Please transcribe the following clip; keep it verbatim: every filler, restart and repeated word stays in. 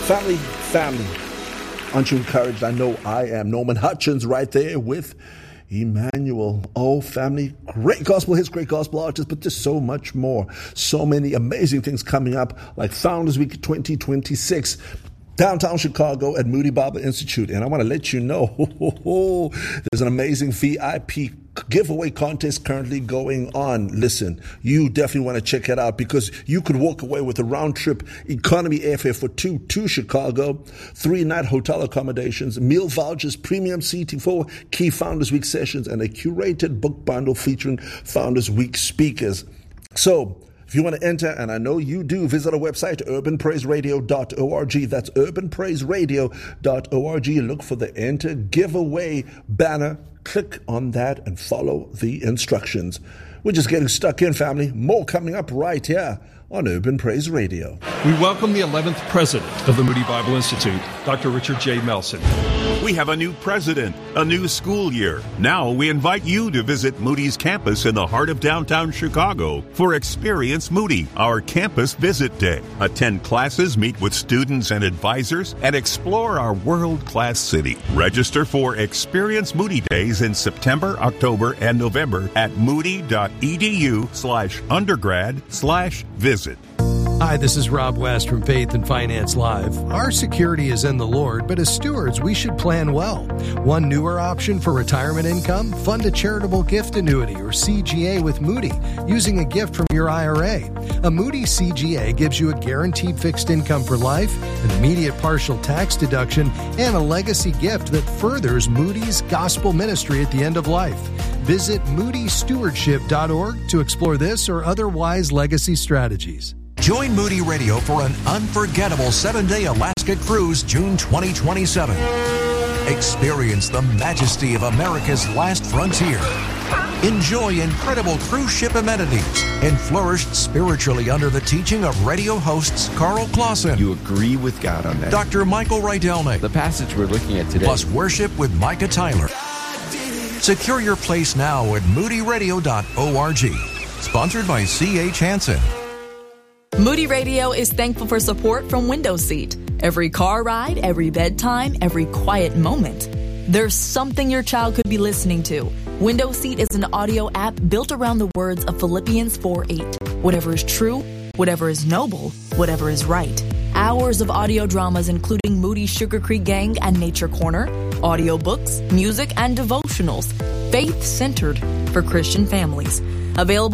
Family, family. Aren't you encouraged? I know I am. Norman Hutchins right there with Emmanuel. Oh, family, great gospel hits, great gospel artists, but there's so much more. So many amazing things coming up, like Founders Week twenty twenty-six. Downtown Chicago at Moody Bible Institute. And I want to let you know, there's an amazing V I P giveaway contest currently going on. Listen, you definitely want to check it out because you could walk away with a round trip economy airfare for two to Chicago, three night hotel accommodations, meal vouchers, premium seating for key Founders Week sessions, and a curated book bundle featuring Founders Week speakers. So, if you want to enter, and I know you do, visit our website, urban praise radio dot org. That's urban praise radio dot org. Look for the Enter Giveaway banner. Click on that and follow the instructions. We're just getting stuck in, family. More coming up right here on Urban Praise Radio. We welcome the eleventh president of the Moody Bible Institute, Doctor Richard J. Melson. We have a new president, a new school year. Now we invite you to visit Moody's campus in the heart of downtown Chicago for Experience Moody, our campus visit day. Attend classes, meet with students and advisors, and explore our world-class city. Register for Experience Moody Days in September, October, and November at moody.edu slash undergrad slash visit. Hi, this is Rob West from Faith and Finance Live. Our security is in the Lord, but as stewards, we should plan well. One newer option for retirement income, fund a charitable gift annuity or C G A with Moody using a gift from your I R A. A Moody C G A gives you a guaranteed fixed income for life, an immediate partial tax deduction, and a legacy gift that furthers Moody's gospel ministry at the end of life. Visit moody stewardship dot org to explore this or other wise legacy strategies. Join Moody Radio for an unforgettable seven-day Alaska cruise June twenty twenty-seven. Experience the majesty of America's last frontier. Enjoy incredible cruise ship amenities and flourish spiritually under the teaching of radio hosts Carl Clausen. You agree with God on that. Doctor Michael Rydelnik. The passage we're looking at today. Plus worship with Micah Tyler. Secure your place now at moody radio dot org. Sponsored by C H Hansen. Moody Radio is thankful for support from Window Seat. Every car ride, every bedtime, every quiet moment. There's something your child could be listening to. Window Seat is an audio app built around the words of Philippians four eight. Whatever is true, whatever is noble, whatever is right. Hours of audio dramas including Moody's Sugar Creek Gang and Nature Corner, audiobooks, music, and devotionals. Faith-centered for Christian families. Available